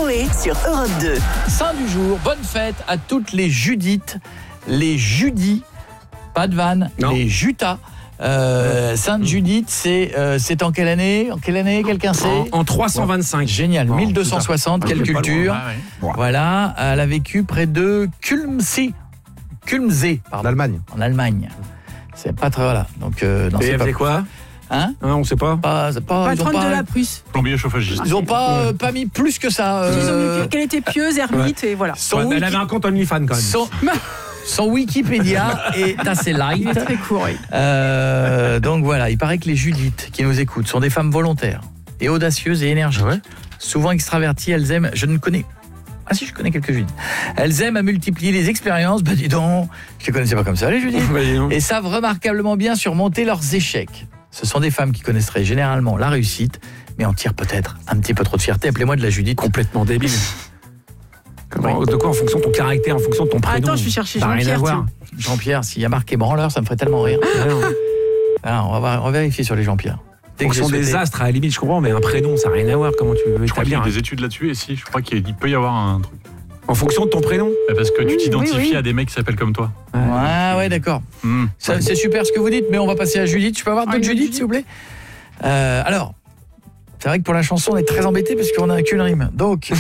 Coé sur Europe 2. Saint du jour, bonne fête à toutes les Judith, les Judis, pas de vanne, les Jutas. Sainte Judith, c'est en quelle année? En quelle année, quelqu'un sait? En 325. Génial, 1260, quelle culture. Loin, Voilà, elle a vécu près de Kulmsee, En Allemagne. en Allemagne. C'est pas très voilà. Donc non, Et c'est elle pas faisait quoi? hein? On sait pas. Pas Patronne de la Prusse. Plombier chauffagiste. Ils ont pas mis plus que ça. Ils ont mis qu'elle était pieuse, ermite, et voilà. Son Elle avait un compte OnlyFans quand même. Son Wikipédia est assez light. Il est très court, oui. Donc voilà, il paraît que les Judith qui nous écoutent sont des femmes volontaires et audacieuses et énergiques. Souvent extraverties, elles aiment... Je connais quelques Judith. Elles aiment à multiplier les expériences. Bah dis donc, je les connaissais pas comme ça, les Judith. Et savent remarquablement bien surmonter leurs échecs. Ce sont des femmes qui connaisseraient généralement la réussite, mais en tirent peut-être un petit peu trop de fierté. Appelez-moi de la Judith. Complètement débile. De quoi? En fonction de ton caractère, en fonction de ton prénom. Attends, je vais chercher Ça n'a rien à Jean-Pierre. voir. Jean-Pierre, s'il y a marqué branleur, ça me ferait tellement rire. Alors, on va vérifier sur les Jean-Pierre. En fonction des astres, à la limite, je comprends, mais un prénom, ça n'a rien à voir. Comment tu veux Je crois qu'il y établir a des études là-dessus et si, je crois qu'il peut y avoir un truc. En fonction de ton prénom? Parce que tu t'identifies oui. à des mecs qui s'appellent comme toi. Ouais, d'accord. C'est super ce que vous dites, mais on va passer à Judith. Je peux avoir d'autres Judith, s'il vous plaît? Alors, c'est vrai que pour la chanson, on est très embêtés parce qu'on n'a qu'une rime. Donc,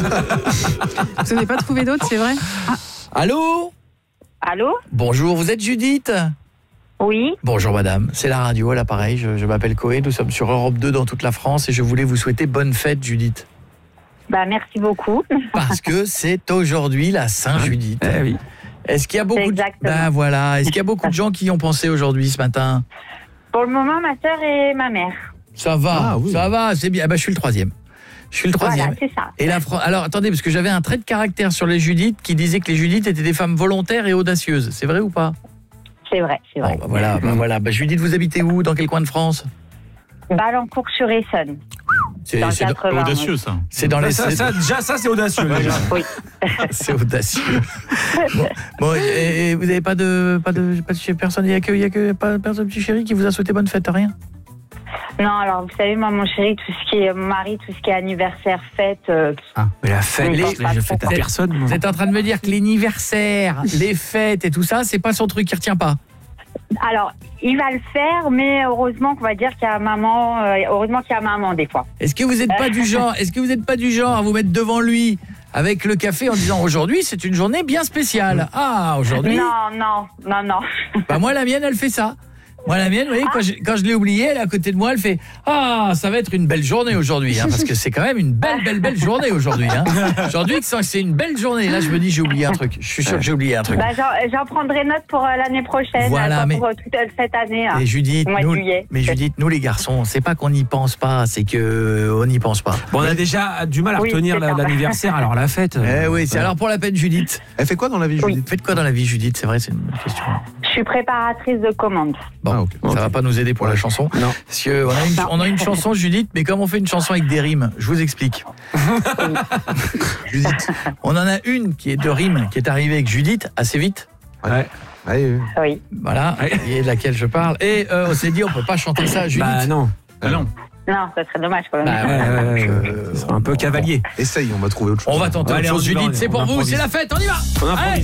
Vous n'avez pas trouvé d'autres, c'est vrai? allô? Allô? Bonjour, vous êtes Judith? Oui. Bonjour madame, c'est la radio à l'appareil, je m'appelle Coé, nous sommes sur Europe 2 dans toute la France et je voulais vous souhaiter bonne fête Judith. Bah merci beaucoup. Parce que c'est aujourd'hui la Saint-Judith. Eh oui. Est-ce qu'il y a beaucoup Exactement. Est-ce qu'il y a beaucoup de gens qui y ont pensé aujourd'hui ce matin? Pour le moment, ma sœur et ma mère. Ça va, ça va, c'est bien. Ah bah, je suis le troisième. Voilà, c'est ça. Et alors attendez, parce que j'avais un trait de caractère sur les Judith qui disait que les Judith étaient des femmes volontaires et audacieuses. C'est vrai ou pas? C'est vrai, c'est vrai. Bon, voilà. Bah, Judith, vous habitez où? Dans quel coin de France? Balancourt-sur-Essonne. C'est Dans le C'est 80, audacieux ça. c'est dans les... Déjà, ça, c'est audacieux. Déjà. Oui. C'est audacieux. Bon, et vous n'avez pas de personne, il y a que pas personne, petit chéri, qui vous a souhaité bonne fête, rien? Non, alors vous savez, moi, mon chéri, tout ce qui est mon mari, tout ce qui est anniversaire, fête. Mais la fête, je fête à personne. moi. Vous êtes en train de me dire que l'anniversaire, les fêtes et tout ça, c'est pas son truc qui retient pas? Alors, il va le faire, mais heureusement qu'on va dire qu'il y a maman. Heureusement qu'il y a maman des fois. Est-ce que vous n'êtes pas du genre à vous mettre devant lui avec le café en disant aujourd'hui c'est une journée bien spéciale? Ah, aujourd'hui. Non. Bah moi la mienne elle fait ça. Moi la mienne, vous voyez, quand je l'ai oubliée, elle est à côté de moi, elle fait ah, ça va être une belle journée aujourd'hui parce que c'est quand même une belle journée aujourd'hui Aujourd'hui c'est une belle journée. Là je me dis j'ai oublié un truc. Je suis sûr que j'ai oublié un truc. Bah, j'en prendrai note pour l'année prochaine. Voilà, pour toute cette année. Et Judith, au mois de juillet. Judith, nous les garçons, c'est pas qu'on n'y pense pas, c'est que on n'y pense pas. Bon, on a déjà du mal à retenir c'est ça. l'anniversaire, alors la fête. C'est alors pour la peine Judith. Elle fait quoi dans la vie, Judith? Faites quoi dans la vie Judith? C'est vrai, c'est une bonne question. Je suis préparatrice de commandes. Bon, ça va pas nous aider pour la chanson. Non. Parce que on a une chanson Judith, mais comme on fait une chanson avec des rimes, je vous explique. Judith, on en a une qui est de rimes, qui est arrivée avec Judith assez vite. Ouais. Oui. Voilà, et de laquelle je parle. Et on s'est dit, on peut pas chanter ça, Judith. Bah non. Non. Non, ça serait dommage quand même. C'est un peu cavalier. Essaye, on va trouver autre chose. On va tenter autre chose, Judith. C'est pour vous, c'est la fête, on y va. On improvise. Allez.